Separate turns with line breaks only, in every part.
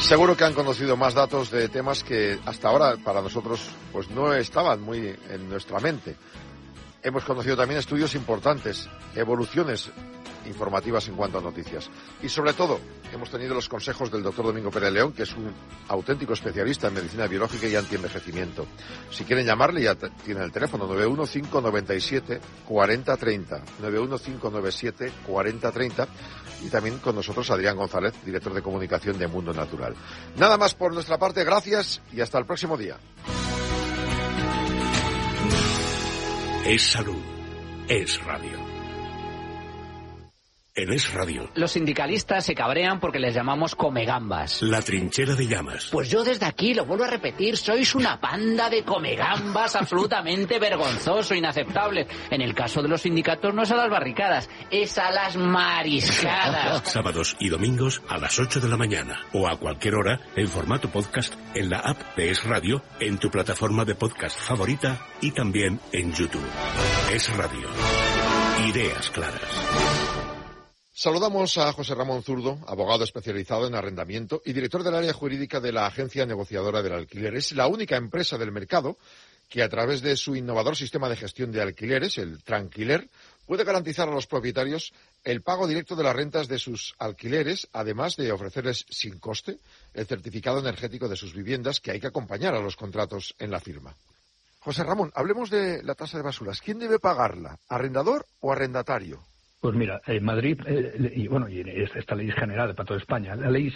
Seguro que han conocido más datos de temas que hasta ahora para nosotros pues no estaban muy en nuestra mente. Hemos conocido también estudios importantes, evoluciones informativas en cuanto a noticias. Y sobre todo, hemos tenido los consejos del doctor Domingo Pérez León, que es un auténtico especialista en medicina biológica y antienvejecimiento. Si quieren llamarle, ya tienen el teléfono 91597 4030, 91597 4030, y también con nosotros Adrián González, director de comunicación de Mundo Natural. Nada más por nuestra parte, gracias y hasta el próximo día.
Es salud, es radio. En Es Radio.
Los sindicalistas se cabrean porque les llamamos comegambas.
La trinchera de llamas.
Pues yo desde aquí lo vuelvo a repetir, sois una panda de comegambas absolutamente vergonzoso, inaceptable. En el caso de los sindicatos no es a las barricadas, es a las mariscadas.
Sábados y domingos a las 8 de la mañana o a cualquier hora en formato podcast en la app de Es Radio, en tu plataforma de podcast favorita y también en YouTube. Es Radio. Ideas claras.
Saludamos a José Ramón Zurdo, abogado especializado en arrendamiento y director del área jurídica de la Agencia Negociadora del Alquiler. Es la única empresa del mercado que, a través de su innovador sistema de gestión de alquileres, el Tranquiler, puede garantizar a los propietarios el pago directo de las rentas de sus alquileres, además de ofrecerles sin coste el certificado energético de sus viviendas, que hay que acompañar a los contratos en la firma. José Ramón, hablemos de la tasa de basuras. ¿Quién debe pagarla? ¿Arrendador o arrendatario?
Pues mira, en Madrid, y esta ley es general para toda España, la ley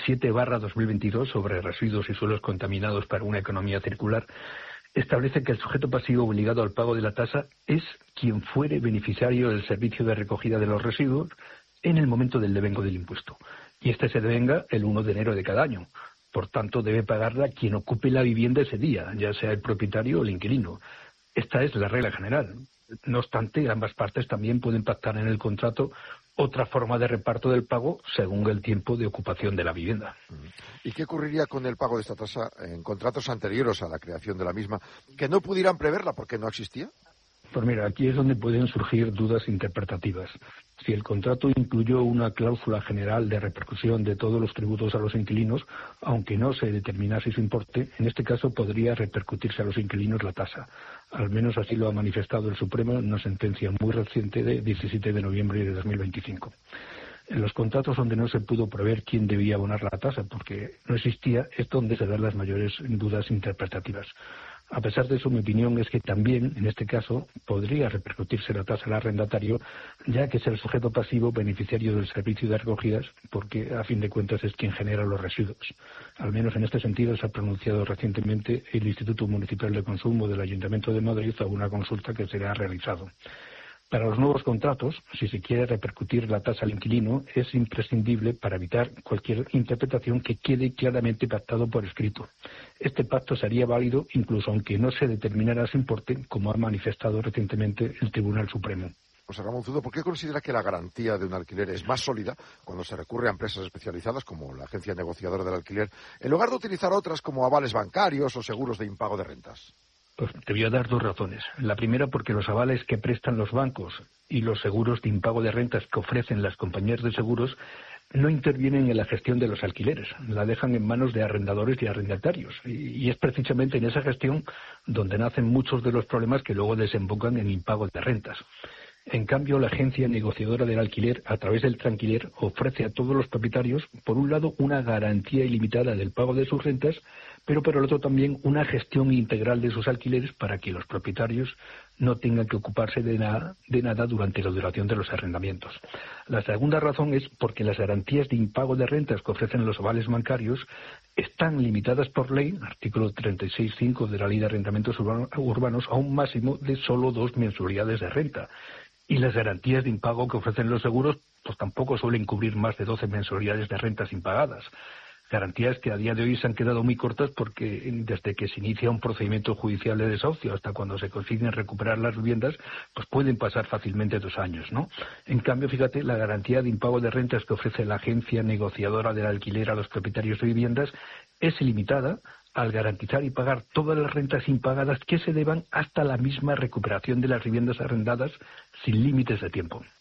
7/2022 sobre residuos y suelos contaminados para una economía circular, establece que el sujeto pasivo obligado al pago de la tasa es quien fuere beneficiario del servicio de recogida de los residuos en el momento del devengo del impuesto. Y este se devenga el 1 de enero de cada año. Por tanto, debe pagarla quien ocupe la vivienda ese día, ya sea el propietario o el inquilino. Esta es la regla general. No obstante, ambas partes también pueden pactar en el contrato otra forma de reparto del pago según el tiempo de ocupación de la vivienda.
¿Y qué ocurriría con el pago de esta tasa en contratos anteriores a la creación de la misma, que no pudieran preverla porque no existía?
Pues mira, aquí es donde pueden surgir dudas interpretativas. Si el contrato incluyó una cláusula general de repercusión de todos los tributos a los inquilinos, aunque no se determinase su importe, en este caso podría repercutirse a los inquilinos la tasa. Al menos así lo ha manifestado el Supremo en una sentencia muy reciente de 17 de noviembre de 2025. En los contratos donde no se pudo prever quién debía abonar la tasa porque no existía, es donde se dan las mayores dudas interpretativas. A pesar de eso, mi opinión es que también, en este caso, podría repercutirse la tasa al arrendatario, ya que es el sujeto pasivo beneficiario del servicio de recogidas, porque a fin de cuentas es quien genera los residuos. Al menos en este sentido se ha pronunciado recientemente el Instituto Municipal de Consumo del Ayuntamiento de Madrid a una consulta que se le ha realizado. Para los nuevos contratos, si se quiere repercutir la tasa al inquilino, es imprescindible para evitar cualquier interpretación que quede claramente pactado por escrito. Este pacto sería válido incluso aunque no se determinara su importe, como ha manifestado recientemente el Tribunal Supremo.
José Ramón Zurdo, ¿por qué considera que la garantía de un alquiler es más sólida cuando se recurre a empresas especializadas como la Agencia Negociadora del Alquiler, en lugar de utilizar otras como avales bancarios o seguros de impago de rentas?
Pues te voy a dar dos razones. La primera, porque los avales que prestan los bancos y los seguros de impago de rentas que ofrecen las compañías de seguros no intervienen en la gestión de los alquileres, la dejan en manos de arrendadores y arrendatarios. Y es precisamente en esa gestión donde nacen muchos de los problemas que luego desembocan en impago de rentas. En cambio, la Agencia Negociadora del Alquiler, a través del Tranquiler, ofrece a todos los propietarios, por un lado, una garantía ilimitada del pago de sus rentas, pero por el otro también una gestión integral de sus alquileres para que los propietarios no tengan que ocuparse de nada durante la duración de los arrendamientos. La segunda razón es porque las garantías de impago de rentas que ofrecen los avales bancarios están limitadas por ley, artículo 36.5 de la Ley de Arrendamientos Urbanos, a un máximo de solo 2 mensualidades de renta. Y las garantías de impago que ofrecen los seguros pues tampoco suelen cubrir más de 12 mensualidades de rentas impagadas. Garantías que a día de hoy se han quedado muy cortas porque desde que se inicia un procedimiento judicial de desahucio hasta cuando se consiguen recuperar las viviendas, pues pueden pasar fácilmente 2 años, ¿no? En cambio, fíjate, la garantía de impago de rentas que ofrece la Agencia Negociadora del Alquiler a los propietarios de viviendas es ilimitada al garantizar y pagar todas las rentas impagadas que se deban hasta la misma recuperación de las viviendas arrendadas sin límites de tiempo.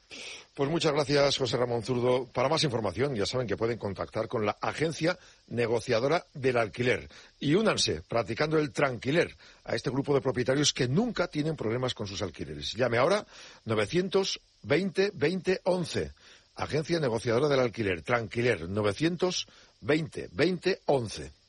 Pues muchas gracias, José Ramón Zurdo. Para más información, ya saben que pueden contactar con la Agencia Negociadora del Alquiler. Y únanse, practicando el tranquiler, a este grupo de propietarios que nunca tienen problemas con sus alquileres. Llame ahora 920 20 11. Agencia Negociadora del Alquiler, Tranquiler, 920 20 11.